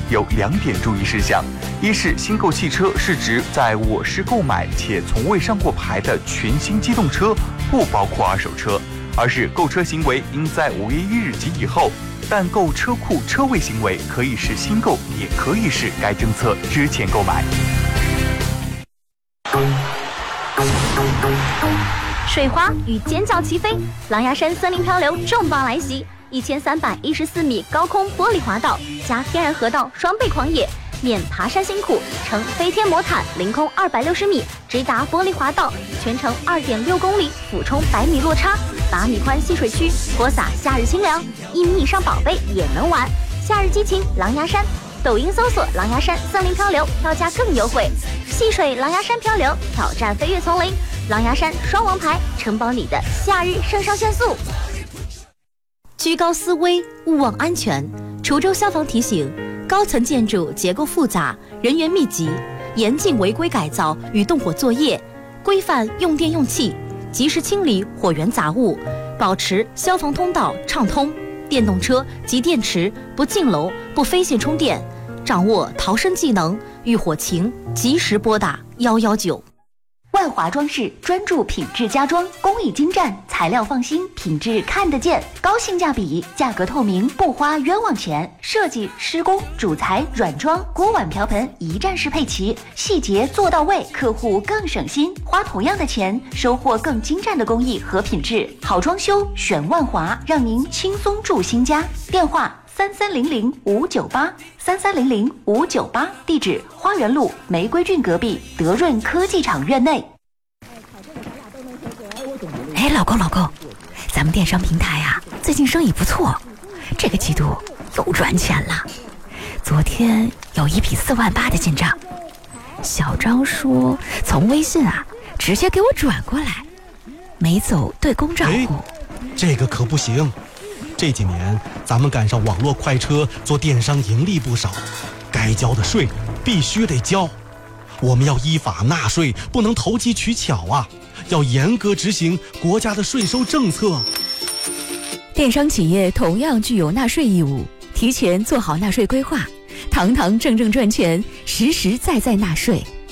有2点注意事项：一是新购汽车是指在我市购买且从未上过牌的全新机动车，不包括二手车；二是购车行为应在5月1日及以后，但购车库车位行为可以是新购，也可以是该政策之前购买。 水花与尖叫齐飞，狼牙山森林漂流重磅来袭！1314米高空玻璃滑道加天然河道双倍狂野，免爬山辛苦，乘飞天魔毯凌空260米直达玻璃滑道，全程2.6公里，俯冲100米落差，8米宽戏水区，泼洒夏日清凉，1米以上宝贝也能玩。夏日激情狼牙山，抖音搜索狼牙山森林漂流，票价更优惠。戏水狼牙山漂流，挑战飞跃丛林，狼牙山双王牌，承包你的夏日肾上腺素。 居高思危，勿忘安全。滁州消防提醒：高层建筑结构复杂，人员密集，严禁违规改造与动火作业，规范用电用气，及时清理火源杂物，保持消防通道畅通。电动车及电池不进楼、不飞线充电，掌握逃生技能，遇火情及时拨打119。 万华装饰专注品质家装，工艺精湛，材料放心，品质看得见，高性价比，价格透明，不花冤枉钱。设计、施工、主材、软装、锅碗瓢盆一站式配齐，细节做到位，客户更省心。花同样的钱，收获更精湛的工艺和品质。好装修选万华，让您轻松住新家。电话3300-598，3300-598，地址花园路玫瑰郡隔壁德润科技厂院内。 哎，老公，咱们电商平台啊，最近生意不错，这个季度又赚钱了。昨天有一笔4万8的进账，小张说从微信啊直接给我转过来，没走对公账户。 这个可不行。这几年咱们赶上网络快车做电商盈利不少，该交的税必须得交。我们要依法纳税，不能投机取巧啊，要严格执行国家的税收政策。 电商企业同样具有纳税义务，提前做好纳税规划，堂堂正正赚钱，实实在在纳税。